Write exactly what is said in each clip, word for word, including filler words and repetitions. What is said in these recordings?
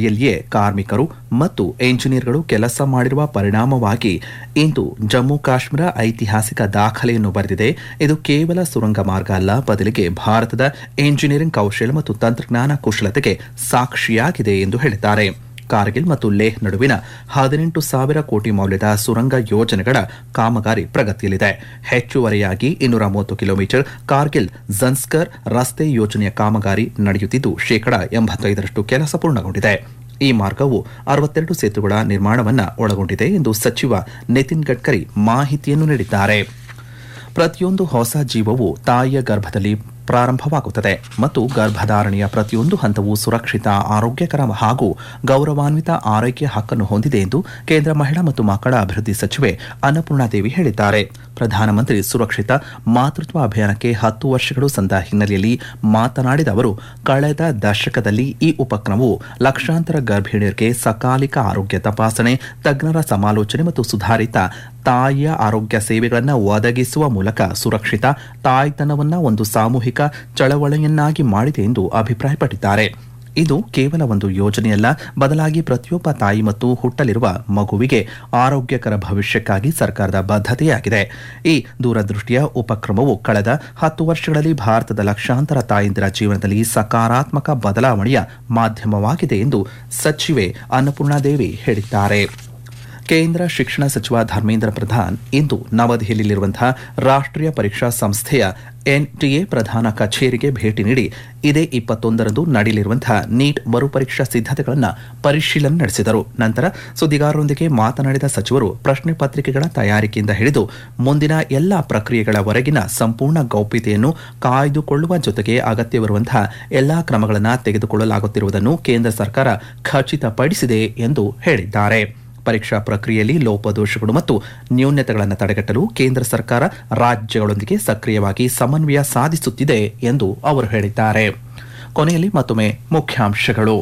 ಅಡಿಯಲ್ಲಿಯೇ ಕಾರ್ಮಿಕರು ಮತ್ತು ಎಂಜಿನಿಯರ್ಗಳು ಕೆಲಸ ಮಾಡಿರುವ ಪರಿಣಾಮವಾಗಿ ಇಂದು ಜಮ್ಮು ಕಾಶ್ಮೀರ ಐತಿಹಾಸಿಕ ದಾಖಲೆಯನ್ನು ಬರೆದಿದೆ. ಇದು ಕೇವಲ ಸುರಂಗ ಮಾರ್ಗ ಅಲ್ಲ, ಬದಲಿಗೆ ಭಾರತದ ಎಂಜಿನಿಯರಿಂಗ್ ಕೌಶಲ್ಯ ಮತ್ತು ತಂತ್ರಜ್ಞಾನ ಕುಶಲತೆಗೆ ಸಾಕ್ಷಿಯಾಗಿದೆ ಎಂದು ಹೇಳಿದ್ದಾರೆ. ಕಾರ್ಗಿಲ್ ಮತ್ತು ಲೇಹ್ ನಡುವಿನ ಹದಿನೆಂಟು ಸಾವಿರ ಕೋಟಿ ಮೌಲ್ಯದ ಸುರಂಗ ಯೋಜನೆಗಳ ಕಾಮಗಾರಿ ಪ್ರಗತಿಯಲ್ಲಿದೆ. ಹೆಚ್ಚುವರಿಯಾಗಿ ಇನ್ನೂರ ಮೂವತ್ತು ಕಿಲೋಮೀಟರ್ ಕಾರ್ಗಿಲ್ ಝನ್ಸ್ಕರ್ ರಸ್ತೆ ಯೋಜನೆಯ ಕಾಮಗಾರಿ ನಡೆಯುತ್ತಿದ್ದು ಶೇಕಡಾ ಎಂಬತ್ತೈದರಷ್ಟು ಕೆಲಸ ಪೂರ್ಣಗೊಂಡಿದೆ. ಈ ಮಾರ್ಗವು ಅರವತ್ತೆರಡು ಸೇತುವೆಗಳ ನಿರ್ಮಾಣವನ್ನು ಒಳಗೊಂಡಿದೆ ಎಂದು ಸಚಿವ ನಿತಿನ್ ಗಡ್ಕರಿ ಮಾಹಿತಿಯನ್ನು ನೀಡಿದ್ದಾರೆ. ಪ್ರತಿಯೊಂದು ಹೊಸ ಜೀವವು ತಾಯಿಯ ಗರ್ಭದಲ್ಲಿ ಪ್ರಾರಂಭವಾಗುತ್ತದೆ ಮತ್ತು ಗರ್ಭಧಾರಣೆಯ ಪ್ರತಿಯೊಂದು ಹಂತವು ಸುರಕ್ಷಿತ, ಆರೋಗ್ಯಕರ ಹಾಗೂ ಗೌರವಾನ್ವಿತ ಆರೈಕೆ ಹಕ್ಕನ್ನು ಹೊಂದಿದೆ ಎಂದು ಕೇಂದ್ರ ಮಹಿಳಾ ಮತ್ತು ಮಕ್ಕಳ ಅಭಿವೃದ್ಧಿ ಸಚಿವೆ ಅನ್ನಪೂರ್ಣಾದೇವಿ ಹೇಳಿದ್ದಾರೆ. ಪ್ರಧಾನಮಂತ್ರಿ ಸುರಕ್ಷಿತ ಮಾತೃತ್ವ ಅಭಿಯಾನಕ್ಕೆ ಹತ್ತು ವರ್ಷಗಳು ಸಂದ ಹಿನ್ನೆಲೆಯಲ್ಲಿ ಮಾತನಾಡಿದ ಅವರು, ಕಳೆದ ದಶಕದಲ್ಲಿ ಈ ಉಪಕ್ರಮವು ಲಕ್ಷಾಂತರ ಗರ್ಭಿಣಿಯರಿಗೆ ಸಕಾಲಿಕ ಆರೋಗ್ಯ ತಪಾಸಣೆ, ತಜ್ಞರ ಸಮಾಲೋಚನೆ ಮತ್ತು ಸುಧಾರಿತ ತಾಯಿಯ ಆರೋಗ್ಯ ಸೇವೆಗಳನ್ನು ಒದಗಿಸುವ ಮೂಲಕ ಸುರಕ್ಷಿತ ತಾಯ್ತನವನ್ನು ಒಂದು ಸಾಮೂಹಿಕ ಚಳವಳಿಯನ್ನಾಗಿ ಮಾಡಿದೆ ಎಂದು ಅಭಿಪ್ರಾಯಪಟ್ಟಿದ್ದಾರೆ. ಇದು ಕೇವಲ ಒಂದು ಯೋಜನೆಯಲ್ಲ, ಬದಲಾಗಿ ಪ್ರತಿಯೊಬ್ಬ ತಾಯಿ ಮತ್ತು ಹುಟ್ಟಲಿರುವ ಮಗುವಿಗೆ ಆರೋಗ್ಯಕರ ಭವಿಷ್ಯಕ್ಕಾಗಿ ಸರ್ಕಾರದ ಬದ್ಧತೆಯಾಗಿದೆ. ಈ ದೂರದೃಷ್ಟಿಯ ಉಪಕ್ರಮವು ಕಳೆದ ಹತ್ತು ವರ್ಷಗಳಲ್ಲಿ ಭಾರತದ ಲಕ್ಷಾಂತರ ತಾಯಂದಿರ ಜೀವನದಲ್ಲಿ ಸಕಾರಾತ್ಮಕ ಬದಲಾವಣೆಯ ಮಾಧ್ಯಮವಾಗಿದೆ ಎಂದು ಸಚಿವೆ ಅನ್ನಪೂರ್ಣಾದೇವಿ ಹೇಳಿದ್ದಾರೆ. ಕೇಂದ್ರ ಶಿಕ್ಷಣ ಸಚಿವ ಧರ್ಮೇಂದ್ರ ಪ್ರಧಾನ್ ಇಂದು ನವದೆಹಲಿಯಲ್ಲಿರುವಂತಹ ರಾಷ್ಟ್ರೀಯ ಪರೀಕ್ಷಾ ಸಂಸ್ಥೆಯ ಎನ್ಟಿಎ ಪ್ರಧಾನ ಕಚೇರಿಗೆ ಭೇಟಿ ನೀಡಿ ಇದೇ ಇಪ್ಪತ್ತೊಂದರಂದು ನಡೆಯಲಿರುವಂತಹ ನೀಟ್ ಮರುಪರೀಕ್ಷಾ ಸಿದ್ಧತೆಗಳನ್ನು ಪರಿಶೀಲನೆ ನಡೆಸಿದರು. ನಂತರ ಸುದ್ದಿಗಾರರೊಂದಿಗೆ ಮಾತನಾಡಿದ ಸಚಿವರು, ಪ್ರಶ್ನೆ ಪತ್ರಿಕೆಗಳ ತಯಾರಿಕೆಯಿಂದ ಹಿಡಿದು ಮುಂದಿನ ಎಲ್ಲಾ ಪ್ರಕ್ರಿಯೆಗಳವರೆಗಿನ ಸಂಪೂರ್ಣ ಗೌಪ್ಯತೆಯನ್ನು ಕಾಯ್ದುಕೊಳ್ಳುವ ಜೊತೆಗೆ ಅಗತ್ಯವಿರುವಂತಹ ಎಲ್ಲಾ ಕ್ರಮಗಳನ್ನು ತೆಗೆದುಕೊಳ್ಳಲಾಗುತ್ತಿರುವುದನ್ನು ಕೇಂದ್ರ ಸರ್ಕಾರ ಖಚಿತಪಡಿಸಿದೆ ಎಂದು ಹೇಳಿದ್ದಾರೆ. ಪರೀಕ್ಷಾ ಪ್ರಕ್ರಿಯೆಯಲ್ಲಿ ಲೋಪದೋಷಗಳು ಮತ್ತು ನ್ಯೂನತೆಗಳನ್ನು ತಡೆಗಟ್ಟಲು ಕೇಂದ್ರ ಸರ್ಕಾರ ರಾಜ್ಯಗಳೊಂದಿಗೆ ಸಕ್ರಿಯವಾಗಿ ಸಮನ್ವಯ ಸಾಧಿಸುತ್ತಿದೆ ಎಂದು ಅವರು ಹೇಳಿದ್ದಾರೆ. ಕೊನೆಯಲ್ಲಿ ಮತ್ತೊಮ್ಮೆ ಮುಖ್ಯಾಂಶಗಳು.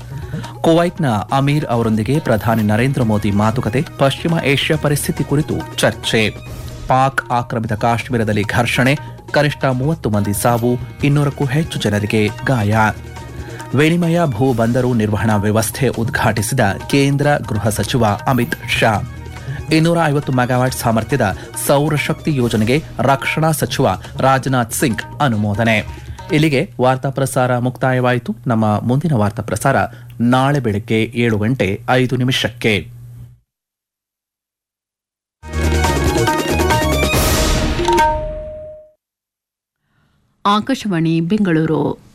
ಕುವೈಟ್ನ ಅಮೀರ್ ಅವರೊಂದಿಗೆ ಪ್ರಧಾನಿ ನರೇಂದ್ರ ಮೋದಿ ಮಾತುಕತೆ, ಪಶ್ಚಿಮ ಏಷ್ಯಾ ಪರಿಸ್ಥಿತಿ ಕುರಿತು ಚರ್ಚೆ. ಪಾಕ್ ಆಕ್ರಮಿತ ಕಾಶ್ಮೀರದಲ್ಲಿ ಘರ್ಷಣೆ, ಕನಿಷ್ಠ ಮೂವತ್ತು ಮಂದಿ ಸಾವು, ಇನ್ನೂರಕ್ಕೂ ಹೆಚ್ಚು ಜನರಿಗೆ ಗಾಯ. ವಿನಿಮಯ ಭೂ ಬಂದರು ನಿರ್ವಹಣಾ ವ್ಯವಸ್ಥೆ ಉದ್ಘಾಟಿಸಿದ ಕೇಂದ್ರ ಗೃಹ ಸಚಿವ ಅಮಿತ್ ಶಾ. ಇನ್ನೂರ ಐವತ್ತು ಮೆಗಾವ್ಯಾಟ್ ಸಾಮರ್ಥ್ಯದ ಸೌರಶಕ್ತಿ ಯೋಜನೆಗೆ ರಕ್ಷಣಾ ಸಚಿವ ರಾಜನಾಥ್ ಸಿಂಗ್ ಅನುಮೋದನೆ. ಇಲ್ಲಿಗೆ ವಾರ್ತಾ ಪ್ರಸಾರ ಮುಕ್ತಾಯವಾಯಿತು. ನಮ್ಮ ಮುಂದಿನ ವಾರ್ತಾ ಪ್ರಸಾರ ನಾಳೆ ಬೆಳಗ್ಗೆ ಏಳು ಗಂಟೆ ಐದು ನಿಮಿಷಕ್ಕೆ. ಆಕಾಶವಾಣಿ ಬೆಂಗಳೂರು.